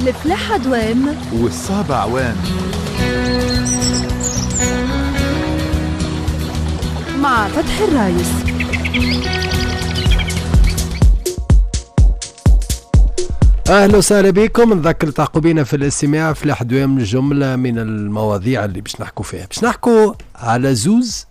الفلاحة دوام والصابع عوام. مع فتحي الرايس. اهلا وسهلا بكم. نذكر تلتقوا بينا في الاستماع في الحدوام جمله من المواضيع اللي باش نحكوا فيها. باش نحكوا على زوز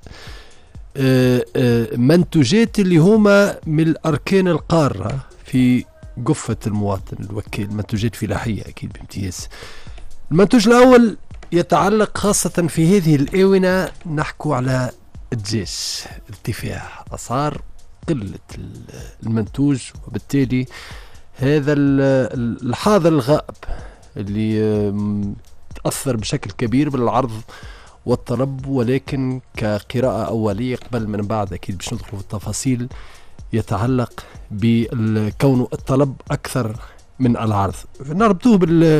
منتوجات اللي هما من الاركان القاره في قفه المواطن الوكيل، منتوجات فلاحيه اكيد بامتياز. المنتوج الاول يتعلق خاصه في هذه الاونه، نحكوا على الدجاج. ارتفاع اسعار، قله المنتوج، وبالتالي هذا الحاضر الغائب اللي تأثر بشكل كبير بالعرض والطلب، ولكن كقراءة أولية قبل من بعد أكيد باش ندخل في التفاصيل، يتعلق بكون الطلب أكثر من العرض. نربطوه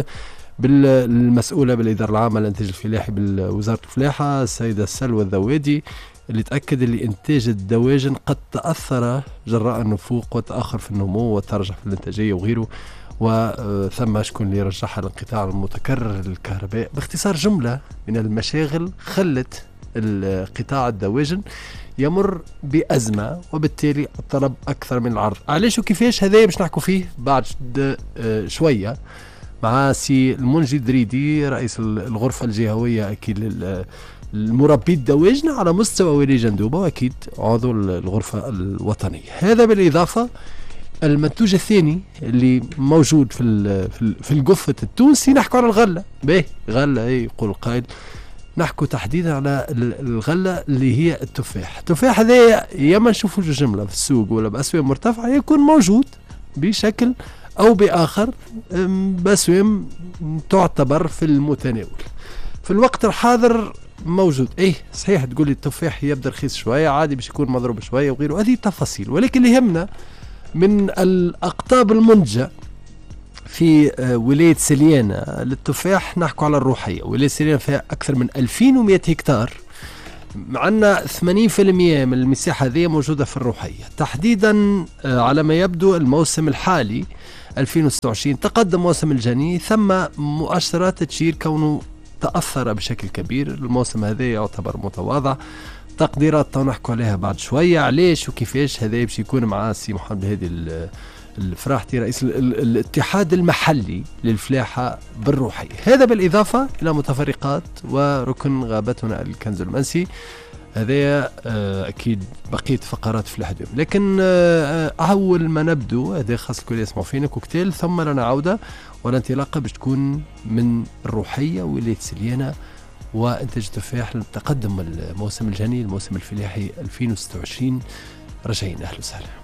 بالمسؤولة بالإدارة العامة للإنتاج الفلاحي بوزارة الفلاحة السيدة سلوى الذوادي، اللي تأكد اللي إنتاج الدواجن قد تأثر جراء النفوق وتأخر في النمو وترجح في الإنتاجية وغيره، وثم شكون اللي رجحها الانقطاع المتكرر للكهرباء. باختصار جملة من المشاغل خلت القطاع الدواجن يمر بأزمة، وبالتالي الطلب أكثر من العرض. علاش وكيفاش هذا باش نحكوا فيه بعد شوية مع سي المنجي دريدي، رئيس الغرفة الجهوية أكيد المربي الدواجن على مستوى ولي جندوبة، وأكيد عضو الغرفة الوطنية. هذا بالإضافة المنتوج الثاني اللي موجود في القفة التونسي، نحكوا على الغلة. غلة يقول القائل، نحكوا تحديدا على الغلة اللي هي التفاح. التفاح هذا ياما نشوفوا جملة في السوق ولا بأسواق مرتفعة، يكون موجود بشكل أو بآخر بأسواق تعتبر في المتناول. في الوقت الحاضر موجود صحيح، تقول لي التفاح يبدا رخيص شويه، عادي باش يكون مضروب شويه وغيره، هذه تفاصيل. ولكن اللي يهمنا من الأقطاب المنتجة في ولاية سليانة للتفاح، نحكوا على الروحية. ولاية سليانة فيها أكثر من 2100 هكتار، معنا 80% من المساحة هذه موجودة في الروحية تحديدا. على ما يبدو الموسم الحالي 2026 تقدم موسم الجني، ثم مؤشرات تشير كونه تأثر بشكل كبير. الموسم هذا يعتبر متواضع، تقديرات نحكوا عليها بعد شوية علاش وكيفاش. هذا باش يكون مع سي محمد هادي الفراحتي رئيس الاتحاد المحلي للفلاحة بالروحية. هذا بالإضافة إلى متفرقات وركن غابتنا الكنز المنسي. هذا أكيد بقية فقرات في الحديث، لكن أول ما نبدو هذا خاص الكل يسمعوا فينا كوكتيل، ثم لنا عودة والانطلاقة باش تكون من الروحية ولاية سليانة وإنتاج التفاح لتقدم الموسم الجني، الموسم الفلاحي 2026. رجعين أهلا وسهلا.